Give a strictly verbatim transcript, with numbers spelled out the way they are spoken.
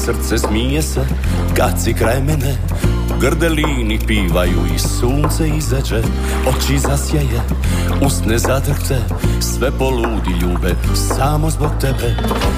srce smije se kad si kraj mene. Grdelini pivaju i sunce izađe, oči zasjeje, usne zadrhte, sve poludi ljube samo zbog tebe.